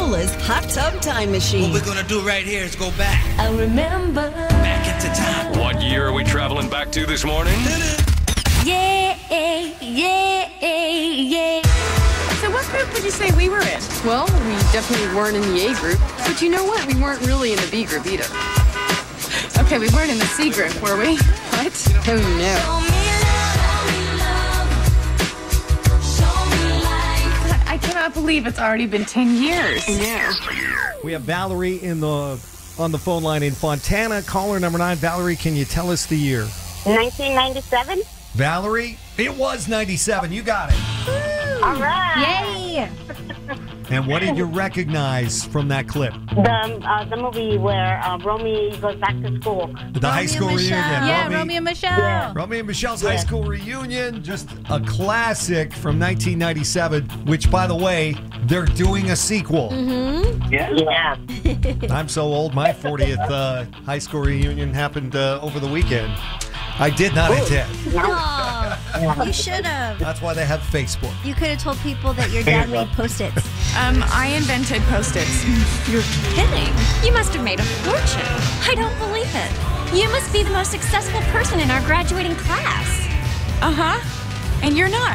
Cola's Hot Tub Time Machine. What we're gonna do right here is go back. I remember. Back into time. What year are we traveling back to this morning? Yeah, yeah, yeah. So what group would you say we were in? Well, we definitely weren't in the A group. But you know what? We weren't really in the B group either. Okay, we weren't in the C group, were we? What? Oh, no. I cannot believe it's already been 10 years. Yeah. We have Valerie on the phone line in Fontana. Caller number 9. Valerie, can you tell us the year? 1997. Valerie, it was 97. You got it. All right. Yay! And what did you recognize from that clip? The movie where Romy goes back to school. The high school reunion. Yeah, Romy and Michelle. Yeah. Romy and Michelle's high school reunion. Just a classic from 1997, which, by the way, they're doing a sequel. Yeah. I'm so old. My 40th high school reunion happened over the weekend. I did not attend. Oh, you should have. That's why they have Facebook. You could have told people that your dad made Post-its. I invented Post-its. You're kidding. You must have made a fortune. I don't believe it. You must be the most successful person in our graduating class. Uh-huh. And you're not.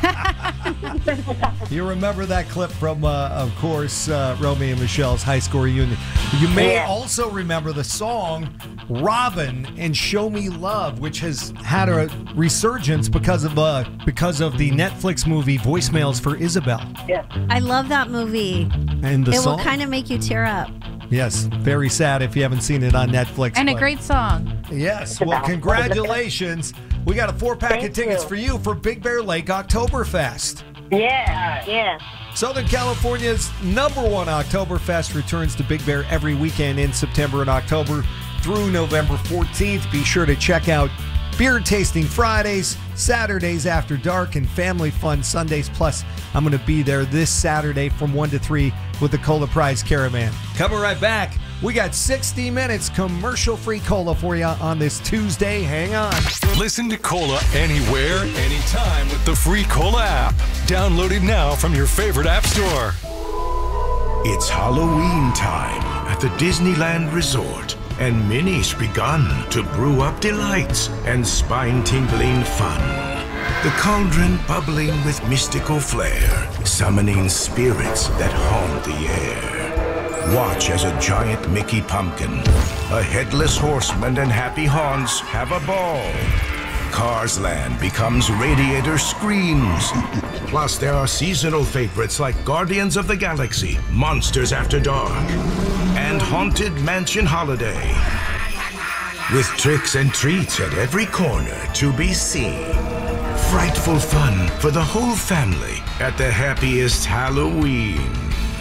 You remember that clip from, of course, Romy and Michelle's high school reunion. You may also remember the song Robin and Show Me Love, which has had a resurgence because of the Netflix movie Voicemails for Isabel. Yeah. I love that movie. And the It song? will kind of make you tear up. Yes, very sad if you haven't seen it on Netflix. And a but- great song. Yes, well, congratulations. We got a 4-pack of Thank tickets you. for you for Big Bear Lake Oktoberfest. Yeah. Southern California's #1 Oktoberfest returns to Big Bear every weekend in September and October through November 14th. Be sure to check out beer tasting Fridays, Saturdays after dark, and family fun Sundays. Plus, I'm going to be there this Saturday from 1 to 3 with the Cola Prize Caravan. Coming right back, we got 60 minutes commercial-free cola for you on this Tuesday. Hang on. Listen to Cola anywhere, anytime with the free Cola app. Download it now from your favorite app store. It's Halloween time at the Disneyland Resort, and Minnie's begun to brew up delights and spine-tingling fun. The cauldron bubbling with mystical flair, summoning spirits that haunt the air. Watch as a giant Mickey pumpkin, a headless horseman, and Happy Haunts have a ball. Cars Land becomes Radiator Screams. Plus, there are seasonal favorites like Guardians of the Galaxy, Monsters After Dark, and Haunted Mansion Holiday. With tricks and treats at every corner to be seen. Frightful fun for the whole family at the happiest Halloween.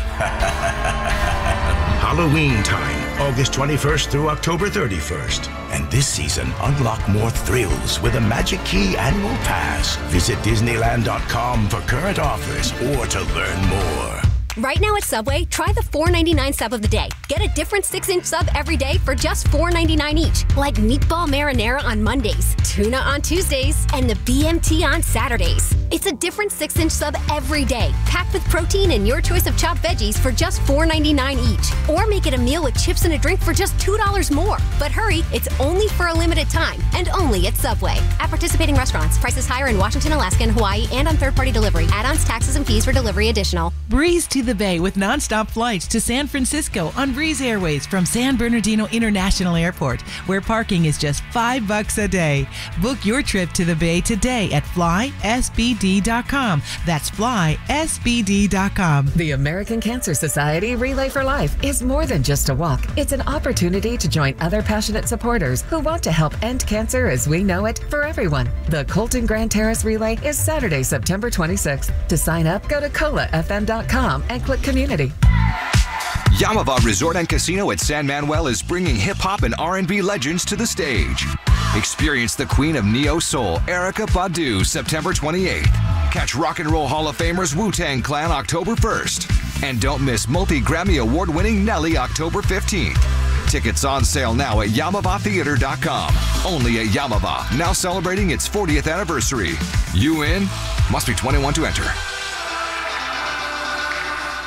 Halloween time, August 21st through October 31st. And this season, unlock more thrills with a Magic Key annual pass. Visit Disneyland.com for current offers or to learn more. Right now at Subway, try the $4.99 sub of the day. Get a different 6-inch sub every day for just $4.99 each. Like meatball marinara on Mondays, tuna on Tuesdays, and the BMT on Saturdays. It's a different 6-inch sub every day, packed with protein and your choice of chopped veggies for just $4.99 each. Or make it a meal with chips and a drink for just $2 more. But hurry, it's only for a limited time, and only at Subway. At participating restaurants, prices higher in Washington, Alaska, and Hawaii, and on third-party delivery. Add-ons, taxes, and fees for delivery additional. Breeze to the Bay with nonstop flights to San Francisco on Breeze Airways from San Bernardino International Airport, where parking is just $5 a day. Book your trip to the Bay today at flysbd.com. That's flysbd.com. The American Cancer Society Relay for Life is more than just a walk. It's an opportunity to join other passionate supporters who want to help end cancer as we know it for everyone. The Colton Grand Terrace Relay is Saturday, September 26th. To sign up, go to colafm.com and click Community. Yamava Resort and Casino at San Manuel is bringing hip-hop and R&B legends to the stage. Experience the queen of neo-soul, Erykah Badu, September 28th. Catch Rock and Roll Hall of Famers Wu-Tang Clan October 1st. And don't miss multi-Grammy award-winning Nelly October 15th. Tickets on sale now at YamavaTheater.com. Only at Yamava, now celebrating its 40th anniversary. You in? Must be 21 to enter.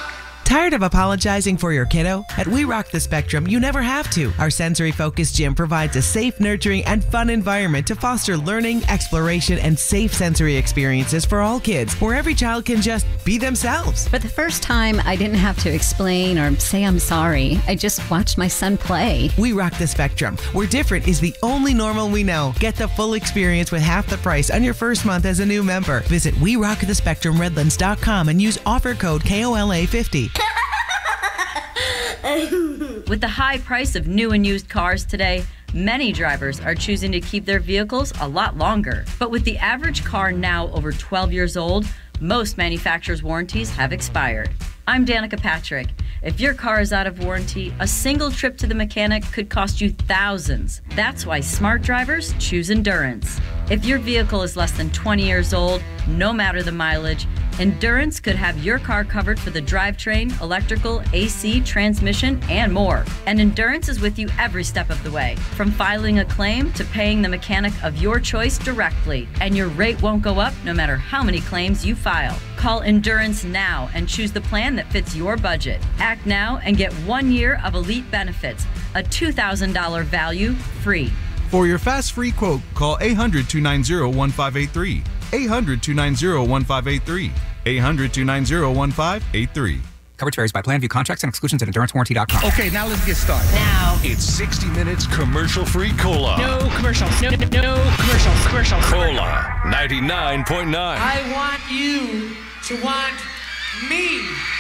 Tired of apologizing for your kiddo? At We Rock the Spectrum, you never have to. Our sensory-focused gym provides a safe, nurturing, and fun environment to foster learning, exploration, and safe sensory experiences for all kids, where every child can just be themselves. For the first time, I didn't have to explain or say I'm sorry. I just watched my son play. We Rock the Spectrum, where different is the only normal we know. Get the full experience with half the price on your first month as a new member. Visit WeRockTheSpectrumRedlands.com and use offer code KOLA50. With the high price of new and used cars today, many drivers are choosing to keep their vehicles a lot longer. But with the average car now over 12 years old, most manufacturers' warranties have expired. I'm Danica Patrick. If your car is out of warranty, a single trip to the mechanic could cost you thousands. That's why smart drivers choose Endurance. If your vehicle is less than 20 years old, no matter the mileage, Endurance could have your car covered for the drivetrain, electrical, AC, transmission, and more. And Endurance is with you every step of the way, from filing a claim to paying the mechanic of your choice directly. And your rate won't go up no matter how many claims you file. Call Endurance now and choose the plan that fits your budget. Act now and get 1 year of elite benefits, a $2,000 value free. For your fast free quote, call 800-290-1583. 800-290-1583. 800-290-1583. Coverage varies by plan. View contracts and exclusions at EnduranceWarranty.com. Okay, now let's get started. Now. It's 60 Minutes commercial-free Cola. No commercials. No commercials. Commercials. Cola 99.9. I want you to want me.